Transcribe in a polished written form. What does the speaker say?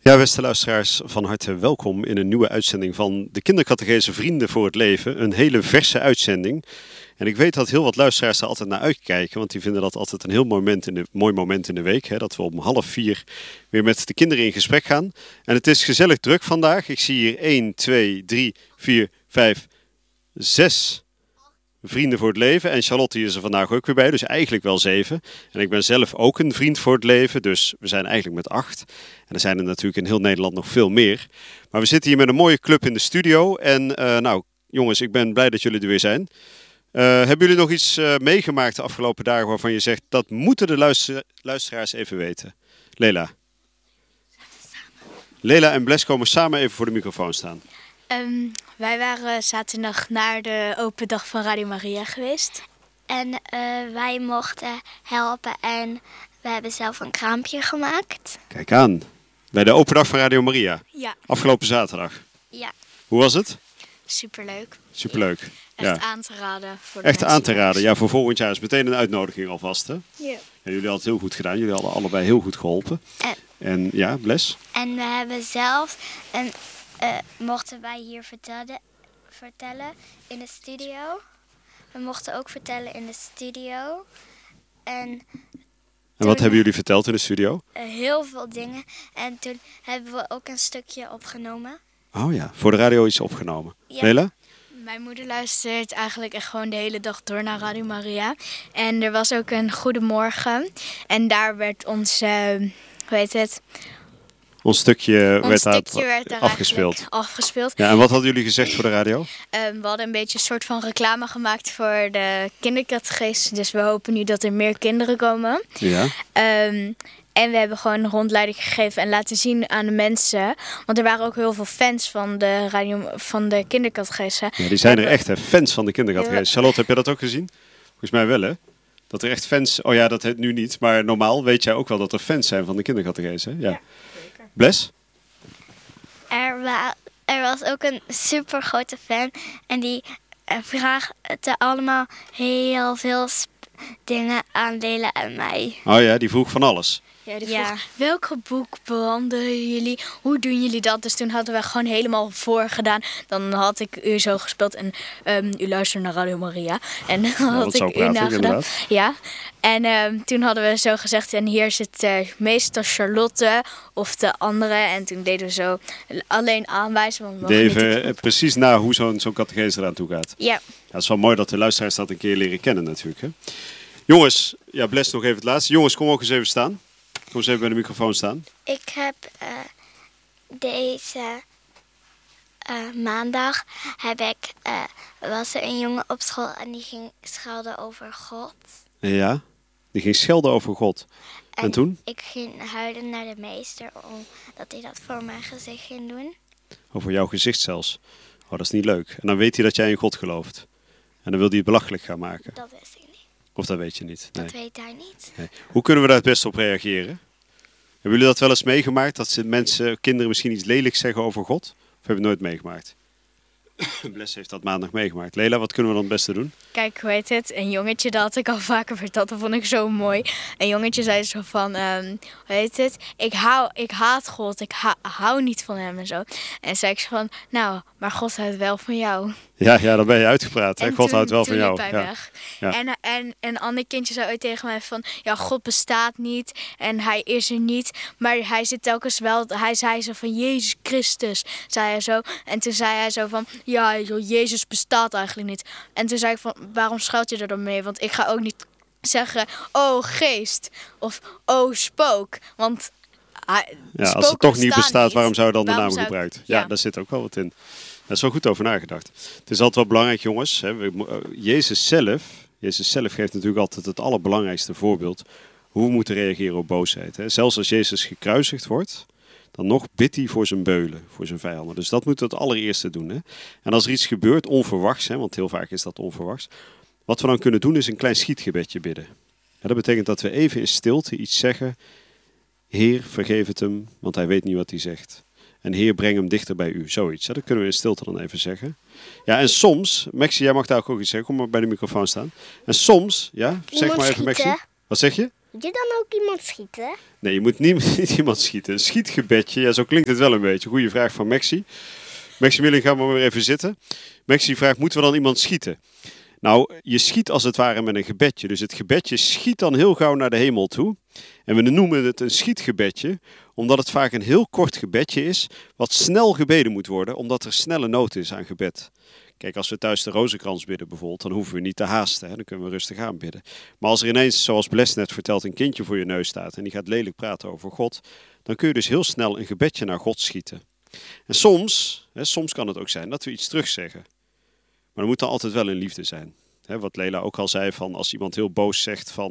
Ja, beste luisteraars, van harte welkom in een nieuwe uitzending van de Kindercatechese Vrienden voor het Leven. Een hele verse uitzending. En ik weet dat heel wat luisteraars er altijd naar uitkijken, want die vinden dat altijd een heel mooi moment in de week. Hè, dat we om 3:30 weer met de kinderen in gesprek gaan. En het is gezellig druk vandaag. Ik zie hier 1, 2, 3, 4, 5, 6 vrienden voor het leven. En Charlotte is er vandaag ook weer bij, dus eigenlijk wel 7. En ik ben zelf ook een vriend voor het leven, dus we zijn eigenlijk met 8. En er zijn er natuurlijk in heel Nederland nog veel meer. Maar we zitten hier met een mooie club in de studio. En nou, jongens, ik ben blij dat jullie er weer zijn. Hebben jullie nog iets meegemaakt de afgelopen dagen waarvan je zegt, dat moeten de luisteraars even weten? Lela. Lela en Bles komen samen even voor de microfoon staan. Wij waren zaterdag naar de open dag van Radio Maria geweest. En wij mochten helpen en we hebben zelf een kraampje gemaakt. Kijk aan. Bij de open dag van Radio Maria. Ja. Afgelopen zaterdag. Ja. Hoe was het? Superleuk. Superleuk. Echt Ja. aan te raden. Voor de Echt mensen aan te thuis. raden. Ja, voor volgend jaar is meteen een uitnodiging alvast. Hè? Ja. En jullie hadden het heel goed gedaan. Jullie hadden allebei heel goed geholpen. En ja, Bles? En we hebben zelf, mochten wij hier vertellen in de studio. We mochten ook vertellen in de studio. En En wat hebben jullie verteld in de studio? heel veel dingen. En toen hebben we ook een stukje opgenomen. Oh ja, voor de radio iets opgenomen. Ja. Lela? Mijn moeder luistert eigenlijk echt gewoon de hele dag door naar Radio Maria. En er was ook een goedemorgen. En daar werd ons, hoe heet het? Ons stukje werd daar afgespeeld. afgespeeld. Ja, en wat hadden jullie gezegd voor de radio? We hadden een beetje een soort van reclame gemaakt voor de kindercatechese. Dus we hopen nu dat er meer kinderen komen. Ja. En we hebben gewoon een rondleiding gegeven en laten zien aan de mensen. Want er waren ook heel veel fans van de kindercatechese. Ja, die zijn er echt, hè? Fans van de kindercatechese. Ja. Charlotte, heb je dat ook gezien? Volgens mij wel, hè? Dat er echt fans... Oh ja, dat heet nu niet. Maar normaal weet jij ook wel dat er fans zijn van de kindercatechese, hè? Ja. Zeker. Bles? Er was ook een super grote fan. En die vraagde allemaal heel veel dingen aan Lela en mij. Oh ja, die vroeg van alles. Ja, die Ja. vroeg, welke boek behandelen jullie? Hoe doen jullie dat? Dus toen hadden we gewoon helemaal voorgedaan. Dan had ik u zo gespeeld en u luistert naar Radio Maria. En dan had dat zou ik u praten, nagedaan. inderdaad. Ja. En toen hadden we zo gezegd, en hier zit meestal Charlotte of de andere. En toen deden we zo alleen aanwijzen. Want we mogen niet Even precies na hoe zo'n catechese eraan toe gaat. Ja. Ja, het is wel mooi dat de luisteraars dat een keer leren kennen natuurlijk. Hè? Jongens, ja, Bles nog even het laatste. Jongens, kom ook eens even staan. Kom eens even bij de microfoon staan. Ik heb deze maandag was er een jongen op school en die ging schelden over God. Ja, die ging schelden over God. En toen? Ik ging huilen naar de meester omdat hij dat voor mijn gezicht ging doen. Over jouw gezicht zelfs. Oh, dat is niet leuk. En dan weet hij dat jij in God gelooft. En dan wil hij het belachelijk gaan maken. Dat wist ik niet. Of dat weet je niet. Nee. Dat weet hij niet. Nee. Hoe kunnen we daar het beste op reageren? Hebben jullie dat wel eens meegemaakt? Dat kinderen misschien iets lelijks zeggen over God? Of hebben we het nooit meegemaakt? Bles heeft dat maandag meegemaakt. Lela, wat kunnen we dan het beste doen? Kijk, hoe heet het? Een jongetje, dat had ik al vaker verteld, dat vond ik zo mooi. Een jongetje zei zo van, hoe heet het? Ik haat God, ik hou niet van hem en zo. En zei ik zo van, nou, maar God houdt wel van jou. Ja, dan ben je uitgepraat. Hè? En God houdt wel van jou. Toen liep hij Ja. weg. Ja. En een ander kindje zei ooit tegen mij van, ja, God bestaat niet en hij is er niet. Maar hij zit telkens wel, hij zei zo van, Jezus Christus, zei hij zo. En toen zei hij zo van, ja, joh, Jezus bestaat eigenlijk niet. En toen zei ik van, waarom schuilt je er dan mee? Want ik ga ook niet zeggen, oh geest of oh spook. Want Als het toch niet bestaat, niet. waarom zou je dan de Waarom naam zou- gebruikt? Ja, ja. daar zit ook wel wat in. Daar is wel goed over nagedacht. Het is altijd wel belangrijk, jongens. Hè, Jezus zelf geeft natuurlijk altijd het allerbelangrijkste voorbeeld. Hoe we moeten reageren op boosheid. Hè. Zelfs als Jezus gekruisigd wordt, dan nog bidt hij voor zijn beulen, voor zijn vijanden. Dus dat moeten we het allereerste doen. Hè. En als er iets gebeurt, onverwachts, hè, want heel vaak is dat onverwachts. Wat we dan kunnen doen is een klein schietgebedje bidden. Ja, dat betekent dat we even in stilte iets zeggen. Heer, vergeef het hem, want hij weet niet wat hij zegt. En Heer, breng hem dichter bij u. Zoiets. Dat kunnen we in stilte dan even zeggen. Ja, en soms, Maxi, jij mag daar ook iets zeggen. Kom maar bij de microfoon staan. En soms, ja, zeg maar even Maxi. Wat zeg je? Moet je dan ook iemand schieten? Nee, je moet niet iemand schieten. Een schietgebedje, ja, zo klinkt het wel een beetje. Goeie vraag van Maxi. Maximilian, gaan we maar weer even zitten. Maxi vraagt, moeten we dan iemand schieten? Nou, je schiet als het ware met een gebedje. Dus het gebedje schiet dan heel gauw naar de hemel toe. En we noemen het een schietgebedje, omdat het vaak een heel kort gebedje is, wat snel gebeden moet worden, omdat er snelle nood is aan gebed. Kijk, als we thuis de rozenkrans bidden bijvoorbeeld, dan hoeven we niet te haasten. Hè? Dan kunnen we rustig aanbidden. Maar als er ineens, zoals Bles net vertelt, een kindje voor je neus staat en die gaat lelijk praten over God, dan kun je dus heel snel een gebedje naar God schieten. En soms kan het ook zijn dat we iets terugzeggen. Maar dat moet dan altijd wel in liefde zijn. Wat Lela ook al zei, van als iemand heel boos zegt van